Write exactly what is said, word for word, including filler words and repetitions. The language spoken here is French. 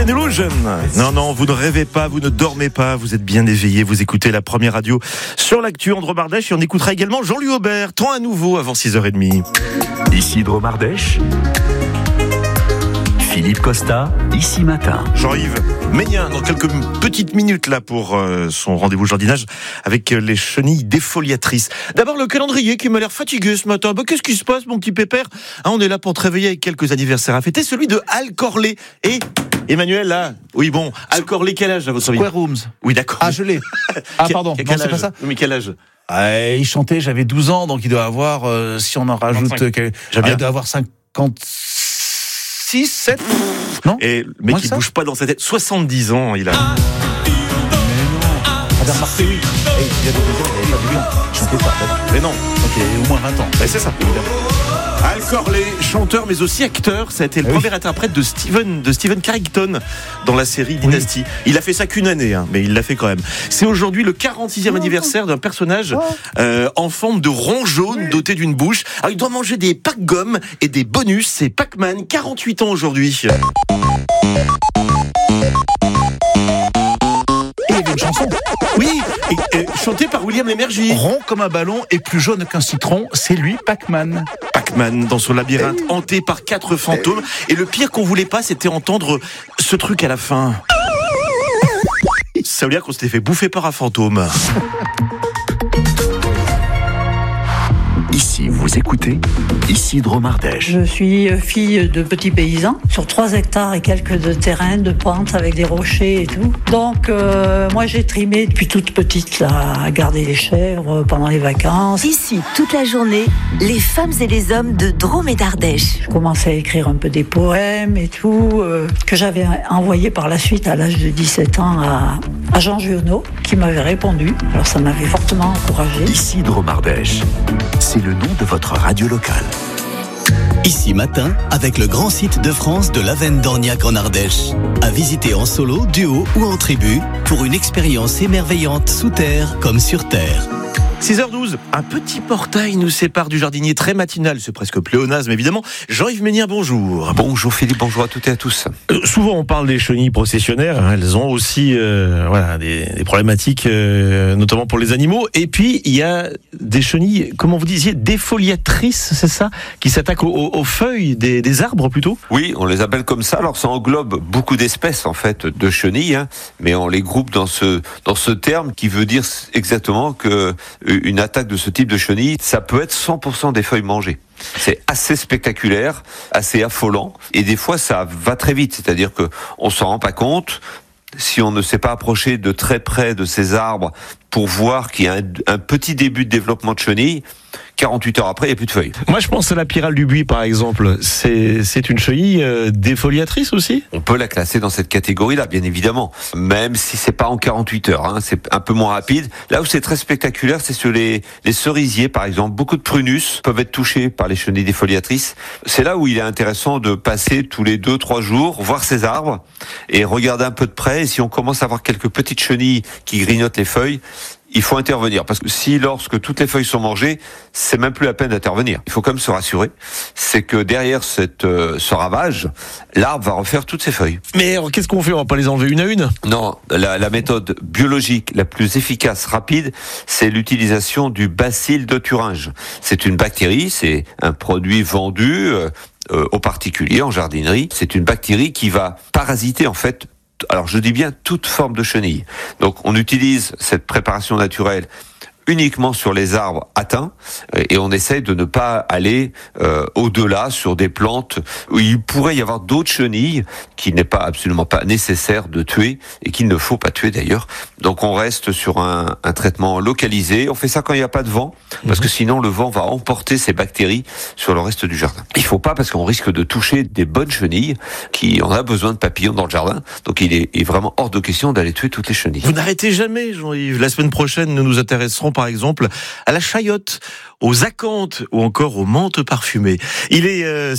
Illusion. Non, non, vous ne rêvez pas, vous ne dormez pas, vous êtes bien éveillés, vous écoutez la première radio sur l'actu en Dromardèche et on écoutera également Jean-Louis Aubert, temps à nouveau avant six heures trente. Ici Dromardèche, Philippe Costa, ici matin. Jean-Yves Ménien, dans quelques petites minutes là pour euh, son rendez-vous jardinage avec les chenilles défoliatrices. D'abord le calendrier qui m'a l'air fatigué ce matin. Bah, qu'est-ce qui se passe mon petit pépère, hein, on est là pour te réveiller avec quelques anniversaires à fêter. Celui de Al Corley et Emmanuel là. Oui bon, Al Corley quel âge à votre avis? Square Rooms. Oui d'accord. Ah je l'ai. Ah pardon, quel, non, quel c'est pas ça. Mais quel âge? Ah, il chantait, j'avais douze ans, donc il doit avoir, euh, si on en rajoute, euh, ah, il doit avoir cinquante-six, sept, non? Et le mec il bouge pas dans sa tête, soixante-dix ans il a. Ah, mais non. Remarqué, oui. Hey, il y a douze ans, il avait pas douze ans. Il chantait pas. Mais non. Ok, au moins vingt ans. Et c'est ça, évidemment. Al Corley, chanteur mais aussi acteur, ça a été le ah premier oui. interprète de Steven, de Steven Carrington dans la série Dynasty. Oui. Il a fait ça qu'une année, hein, mais il l'a fait quand même. C'est aujourd'hui le quarante-sixième oh. anniversaire d'un personnage oh. euh, en forme de rond jaune oui. doté d'une bouche. Alors il doit manger des pack-gommes et des bonus, c'est Pac-Man, quarante-huit ans aujourd'hui. Et il y avait une chanson. Oui, et, et, chanté par William Lémergie. Rond comme un ballon et plus jaune qu'un citron, c'est lui, Pac-Man. Pac-Man dans son labyrinthe, hanté par quatre fantômes. Et le pire qu'on voulait pas, c'était entendre ce truc à la fin. Ça veut dire qu'on s'était fait bouffer par un fantôme. Ici, vous écoutez, ici Dromardèche. Je suis fille de petits paysans, sur trois hectares et quelques de terrain, de pente avec des rochers et tout. Donc, euh, moi j'ai trimé depuis toute petite, là, à garder les chèvres pendant les vacances. Ici, toute la journée, les femmes et les hommes de Drôme et d'Ardèche. Je commençais à écrire un peu des poèmes et tout, euh, que j'avais envoyé par la suite à l'âge de dix-sept ans à, à Jean Giono, qui m'avait répondu. Alors ça m'avait fortement encouragée. Ici Dromardèche, c'est le nom de votre radio locale. Ici matin, avec le grand site de France de l'Avenne d'Orniac en Ardèche. À visiter en solo, duo ou en tribu pour une expérience émerveillante sous terre comme sur terre. six heures douze, un petit portail nous sépare du jardinier très matinal, c'est presque pléonasme évidemment. Jean-Yves Ménien, bonjour. Bonjour Philippe, bonjour à toutes et à tous. Euh, souvent on parle des chenilles processionnaires, hein, elles ont aussi euh, voilà, des, des problématiques, euh, notamment pour les animaux. Et puis il y a des chenilles, comment vous disiez, défoliatrices, c'est ça, qui s'attaquent aux, aux feuilles des, des arbres plutôt? Oui, on les appelle comme ça. Alors ça englobe beaucoup d'espèces en fait de chenilles, hein, mais on les groupe dans ce, dans ce terme qui veut dire exactement que une attaque de ce type de chenille, ça peut être cent pour cent des feuilles mangées. C'est assez spectaculaire, assez affolant, et des fois ça va très vite, c'est-à-dire que on s'en rend pas compte. Si on ne s'est pas approché de très près de ces arbres pour voir qu'il y a un, un petit début de développement de chenille, quarante-huit heures après, il n'y a plus de feuilles. Moi, je pense à la pyrale du buis, par exemple. C'est, c'est une chenille euh, défoliatrice aussi? On peut la classer dans cette catégorie-là, bien évidemment. Même si c'est pas en quarante-huit heures, hein, c'est un peu moins rapide. Là où c'est très spectaculaire, c'est sur les, les cerisiers, par exemple. Beaucoup de prunus peuvent être touchés par les chenilles défoliatrices. C'est là où il est intéressant de passer tous les deux, trois jours, voir ces arbres et regarder un peu de près. Et si on commence à voir quelques petites chenilles qui grignotent les feuilles, il faut intervenir, parce que si lorsque toutes les feuilles sont mangées, c'est même plus la peine d'intervenir. Il faut quand même se rassurer, c'est que derrière cette, euh, ce ravage, l'arbre va refaire toutes ses feuilles. Mais alors, qu'est-ce qu'on fait? On va pas les enlever une à une? Non, la, la méthode biologique la plus efficace, rapide, c'est l'utilisation du bacille de Thuringe. C'est une bactérie, c'est un produit vendu euh, euh, aux particuliers en jardinerie. C'est une bactérie qui va parasiter en fait, alors je dis bien toute forme de chenille. Donc on utilise cette préparation naturelle uniquement sur les arbres atteints et on essaye de ne pas aller euh, au-delà sur des plantes où il pourrait y avoir d'autres chenilles qu'il n'est pas absolument pas nécessaire de tuer et qu'il ne faut pas tuer d'ailleurs. Donc on reste sur un, un traitement localisé. On fait ça quand il n'y a pas de vent parce que sinon le vent va emporter ces bactéries sur le reste du jardin. Il ne faut pas parce qu'on risque de toucher des bonnes chenilles qui en a besoin de papillons dans le jardin. Donc il est, est vraiment hors de question d'aller tuer toutes les chenilles. Vous n'arrêtez jamais, Jean-Yves. La semaine prochaine, nous nous intéresserons par exemple à la chayotte, aux acanthes ou encore aux menthes parfumées. Il est euh,